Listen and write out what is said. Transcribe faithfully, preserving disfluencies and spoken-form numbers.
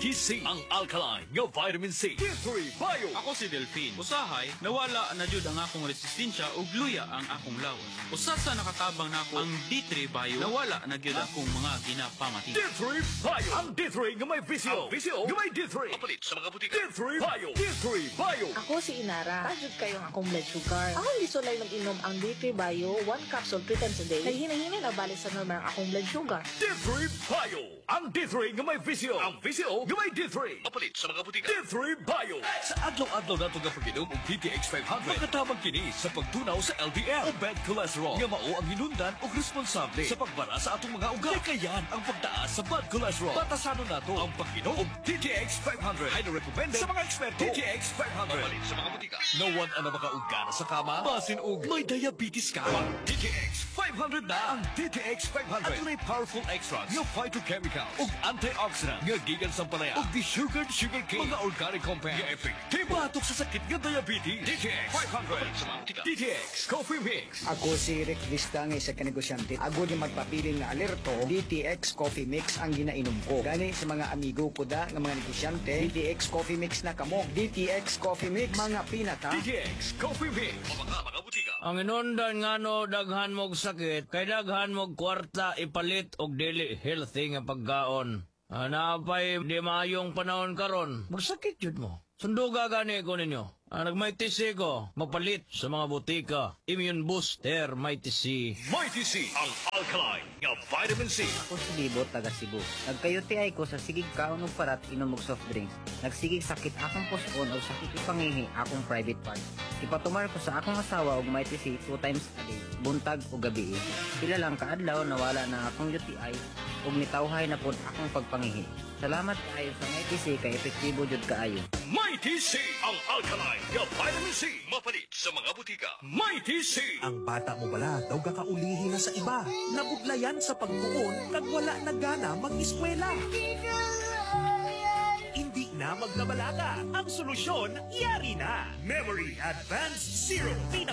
Mighty C, ang alkaline nga vitamin C. D three Bio. Ako si Delphine. Usahay, nawala na jud ang akong resistensya ug luya ang akong lawas. Usa sa nakatabang nako ang D three Bio, nawala na gyud akong mga ginapamati. D three Bio. Ang D three nga may visyo. Ang visyo nga may D three. Kapalit sa mga butika. D three Bio. D three Bio. Ako si Inara. Tajud kayo ang akong blood sugar. Ako hindi sulay mag-inom ang D three Bio, one capsule three times a day. Naghinahina na balik sa normal ang akong blood sugar. D three Bio. Ang D three nga may visyo. Ang visyo nga may D three. Kapalit sa mga butika. D three Bio. Sa adlaw-adlaw nato nga pag-inom og D T X five hundred, makatabang kini sa pagtunaw sa L D L o bad cholesterol nga mao ang hinundan og responsable sa pagbara sa atong mga ugat. Kayan ang pagtaas sa bad cholesterol. Batasanon nato ang pag-inom og D T X five hundred. Highly recommended sa mga eksperto. D T X five hundred. Kapalit sa mga butika. No one ang makauga sa kama. Basin og may diabetes ka. D T X five hundred na ang D T X five hundred. At may powerful extracts nga phytochemical ug antioxidant nga gikan sa palaya ug desugared sugarcane mga organic compound nga epektibo batok sa sakit nga diabetes. D T X five hundred. D T X Coffee Mix. Ako si Rick Vista nga isa ka negosyante. Ako di magpapiling na alerto, D T X Coffee Mix ang ginainom ko. Gani sa mga amigo ko da nga mga negosyante, D T X Coffee Mix na kamo. D T X Coffee Mix, mga pinata. D T X Coffee Mix. Mga mga butika. Ang inundan nga no, daghan mog sakit, kay daghan mog kwarta ipalit og dili healthy nga pagkaon. Ah, napay di maayong panahon karon, magsakit yun mo. Sunduga gani ko ninyo. Ah, nagmighty C ko, mapalit sa mga butika. Immune Booster Mighty C. Mighty C, ang alkaline nga vitamin C. Ako si Libo, taga Cebu. Nagkayo ti ay ko sa sigig kaon og parat inom og soft drinks. Nagsigig sakit akong puson o sakit ipangihi akong private part. Ipatumar ko sa akong asawa og Mighty C two times a day, buntag o gabi. Pila lang kaadlaw nawala na akong U T I ug nitawhay na pod akong pagpangihi. Salamat kaayo sa Mighty C kay epektibo jud kaayo. Mighty C, ang alkaline nga vitamin C. Mapalit sa mga butika. Mighty C. Ang bata mo bala daw kakaulihin na sa iba. Nabudlayan sa pagtuon kag wala na gana mag-eskwela. Hindi na magkabalaga. Ang solusyon, yari na. Memory Advanced Zero.